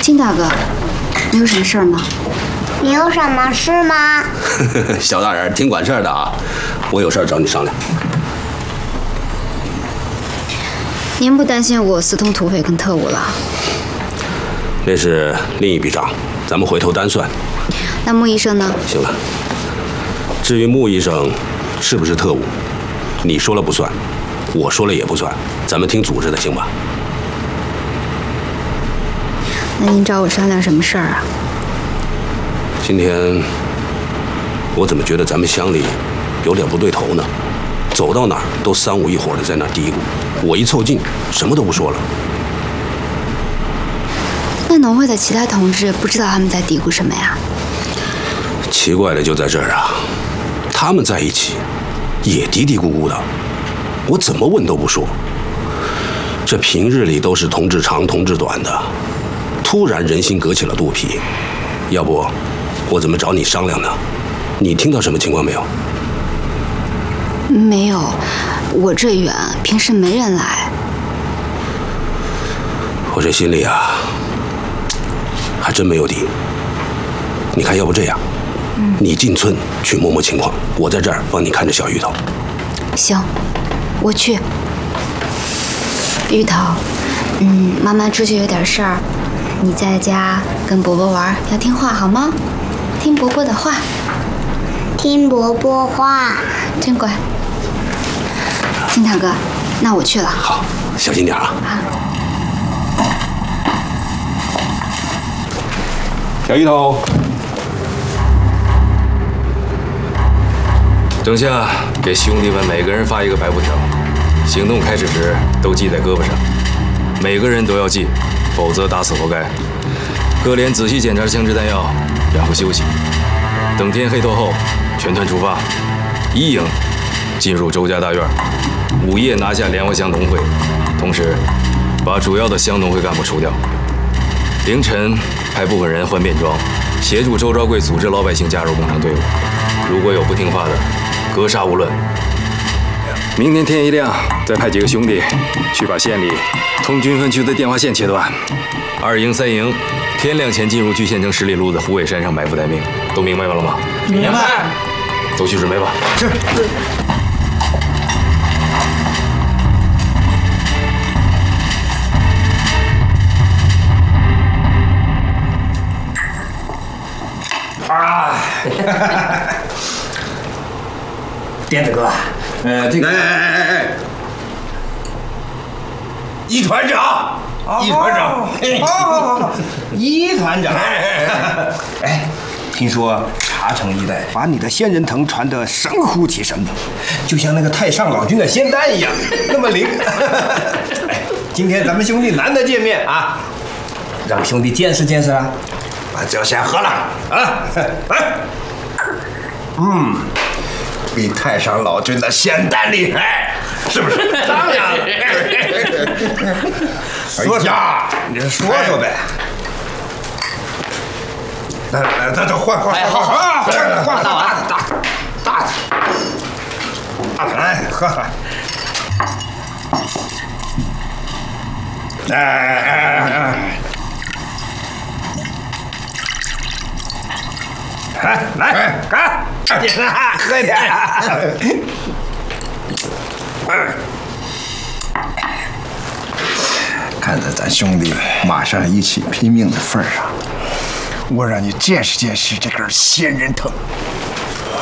金大哥，你有什么事儿吗？ 你有什么事吗？ 小大人挺管事儿的啊，我有事儿找你商量。 您不担心我私通土匪跟特务了？ 那是另一笔账，咱们回头单算。 那穆医生呢？ 行了，至于穆医生是不是特务，你说了不算，我说了也不算，咱们听组织的，行吧？ 那您找我商量什么事儿啊？ 今天我怎么觉得咱们乡里有点不对头呢？走到哪儿都三五一伙的在那嘀咕，我一凑近，什么都不说了。 那农会的其他同志不知道他们在嘀咕什么呀？ 奇怪的就在这儿啊，他们在一起也嘀嘀咕咕的，我怎么问都不说。这平日里都是同志长同志短的，突然人心隔起了肚皮。要不我怎么找你商量呢？你听到什么情况没有？ 没有，我这远，平时没人来。 我这心里啊，还真没有底。你看，要不这样，你进村去摸摸情况，我在这儿帮你看着小芋头。 行，我去。芋头，妈妈出去有点事儿，你在家跟伯伯玩，要听话好吗？听伯伯的话。 听伯伯话。 真乖。金大哥，那我去了。 好，小心点啊。小芋头。 等下给兄弟们每个人发一个白布条，行动开始时都系在胳膊上，每个人都要系，否则打死活该。各连仔细检查枪支弹药，然后休息。等天黑透后，全团出发，一营进入周家大院，午夜拿下莲花乡农会，同时把主要的乡农会干部除掉。凌晨派部分人换便装，协助周昭贵组织老百姓加入工厂队伍。如果有不听话的，格杀勿论。明天天一亮，再派几个兄弟去把县里通军分区的电话线切断。2营、3营，天亮前进入距县城10里路的虎尾山上埋伏待命。都明白了吗？ 明白。 都去准备吧。 是。颠子哥，这个， 一团长，一团长， 好，一团长，哎，听说茶城一带把你的仙人藤传得神乎其神的，就像那个太上老君的仙丹一样，那么灵。哎，今天咱们兄弟难得见面啊，让兄弟见识见识啊， 那就先喝了啊，来，比太上老君的仙丹厉害，是不是？当然了。 说说，你说说呗。 来，咱换， 大来喝。来，干！喝点。 看在咱兄弟马上一起拼命的份上，我让你见识见识这根仙人藤。